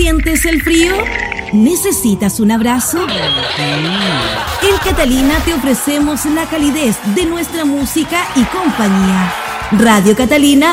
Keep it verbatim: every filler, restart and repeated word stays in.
¿Sientes el frío? ¿Necesitas un abrazo? En Catalina te ofrecemos la calidez de nuestra música y compañía. Radio Catalina